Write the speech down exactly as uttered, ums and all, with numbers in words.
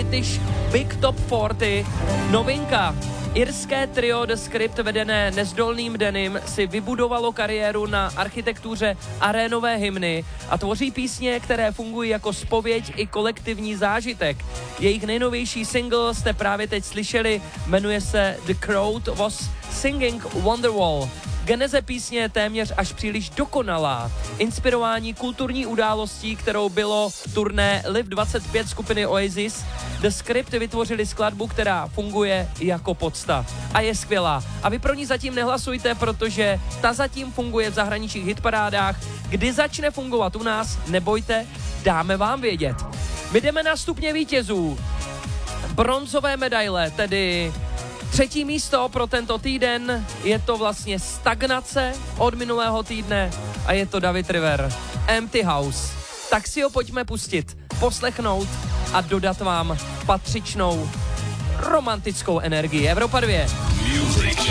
British Big Top čtyřicet, novinka. Irské trio The Script vedené nezdolným Danem si vybudovalo kariéru na architektuře arénové hymny a tvoří písně, které fungují jako zpověď i kolektivní zážitek. Jejich nejnovější single jste právě teď slyšeli, jmenuje se The Crowd Was Singing Wonderwall. Geneze písně je téměř až příliš dokonalá. Inspirování kulturní událostí, kterou bylo turné Live dvacet pět skupiny Oasis, The Script vytvořili skladbu, která funguje jako podsta. A je skvělá. A vy pro ní zatím nehlasujte, protože ta zatím funguje v zahraničních hitparádách. Kdy začne fungovat u nás, nebojte, dáme vám vědět. My jdeme na stupně vítězů. Bronzové medaile, tedy třetí místo pro tento týden, je to vlastně stagnace od minulého týdne a je to David River, Empty House. Tak si ho pojďme pustit, poslechnout a dodat vám patřičnou romantickou energii. Evropa dvě. Music